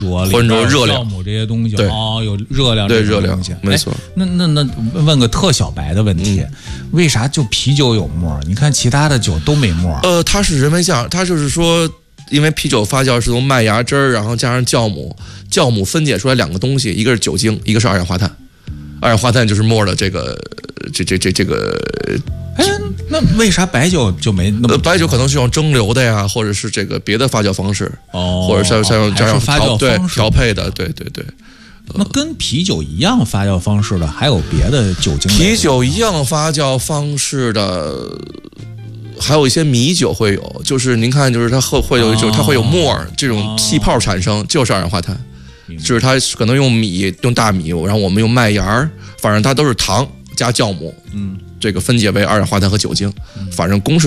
混着热量、 酵母这些东西， 对有热量， 对热量，没错。 那问个特小白的问题，为啥就啤酒有沫？你看其他的酒都没沫。 它是人为酱，它就是说，因为啤酒发酵是从麦芽汁儿，然后加上酵母，酵母分解出来两个东西，一个是酒精，一个是二氧化碳。二氧化碳就是沫的这个。 那为啥白酒就没那么？ 白酒可能是用蒸馏的呀，或者是这个别的发酵方式，或者是像这样发酵方式调配的，对。 那跟啤酒一样发酵方式的还有别的酒精？ 啤酒一样发酵方式的，还有一些米酒会有，就是您看，就是它会有，就是它会有沫儿这种气泡产生，就是二氧化碳。就是它可能用大米，然后我们用麦芽，反正它都是糖加酵母，这个分解为二氧化碳和酒精，反正公式